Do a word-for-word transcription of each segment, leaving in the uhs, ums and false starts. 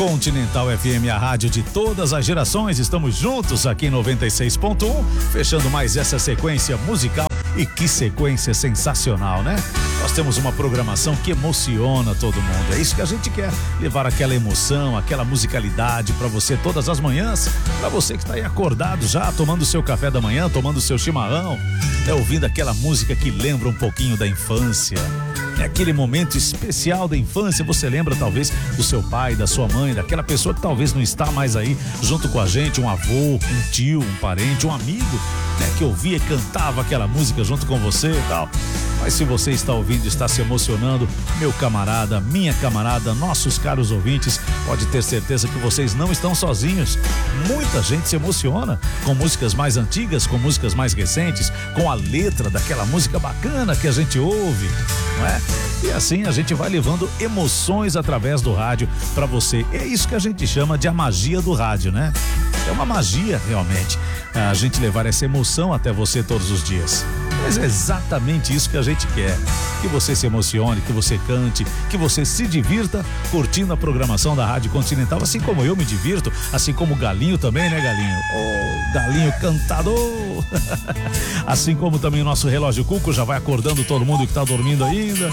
Continental F M, a rádio de todas as gerações. Estamos juntos aqui em noventa e seis ponto um, fechando mais essa sequência musical. E que sequência sensacional, né? Nós temos uma programação que emociona todo mundo. É isso que a gente quer, levar aquela emoção, aquela musicalidade para você todas as manhãs, para você que está aí acordado já, tomando seu café da manhã, tomando seu chimarrão, é ouvindo aquela música que lembra um pouquinho da infância. É aquele momento especial da infância, você lembra talvez do seu pai, da sua mãe, daquela pessoa que talvez não está mais aí junto com a gente, um avô, um tio, um parente, um amigo, né, que ouvia e cantava aquela música junto com você e tal. Mas se você está ouvindo, está se emocionando, meu camarada, minha camarada, nossos caros ouvintes, pode ter certeza que vocês não estão sozinhos. Muita gente se emociona com músicas mais antigas, com músicas mais recentes, com a letra daquela música bacana que a gente ouve, não é? E assim a gente vai levando emoções através do rádio para você. É isso que a gente chama de a magia do rádio, né? É uma magia realmente, a gente levar essa emoção até você todos os dias. Mas é exatamente isso que a gente quer, que você se emocione, que você cante, que você se divirta curtindo a programação da Rádio Continental, assim como eu me divirto, assim como o Galinho também, né, Galinho? Ô, Galinho cantador! Assim como também o nosso relógio Cuco já vai acordando todo mundo que tá dormindo ainda.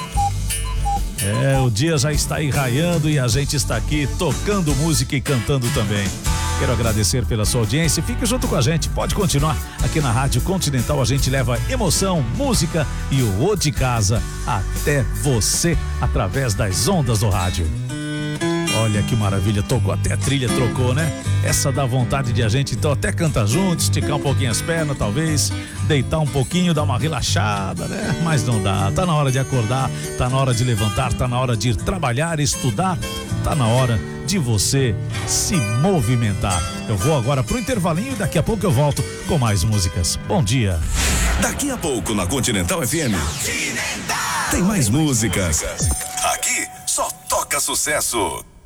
É, o dia já está aí raiando e a gente está aqui tocando música e cantando também. Quero agradecer pela sua audiência. Fique junto com a gente. Pode continuar aqui na Rádio Continental. A gente leva emoção, música e o O de Casa até você através das ondas do rádio. Olha que maravilha, tocou até a trilha, trocou, né? Essa dá vontade de a gente então até cantar junto, esticar um pouquinho as pernas, talvez, deitar um pouquinho, dar uma relaxada, né? Mas não dá, tá na hora de acordar, tá na hora de levantar, tá na hora de ir trabalhar, estudar, tá na hora de você se movimentar. Eu vou agora pro intervalinho e daqui a pouco eu volto com mais músicas. Bom dia. Daqui a pouco na Continental F M tem mais músicas. Aqui só toca sucesso.